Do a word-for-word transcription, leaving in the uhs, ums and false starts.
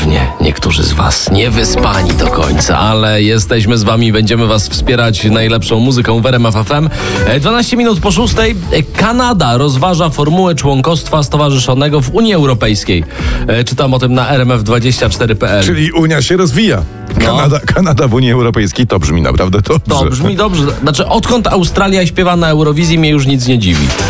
pewnie niektórzy z was niewyspani do końca, ale jesteśmy z wami, będziemy was wspierać najlepszą muzyką w R M F F M. dwanaście minut po szóstej. Kanada rozważa formułę członkostwa stowarzyszonego w Unii Europejskiej. Czytam o tym na R M F dwadzieścia cztery kropka p l. Czyli Unia się rozwija. Kanada, no. Kanada w Unii Europejskiej, to brzmi naprawdę dobrze. To brzmi dobrze. Znaczy, odkąd Australia śpiewa na Eurowizji, mnie już nic nie dziwi.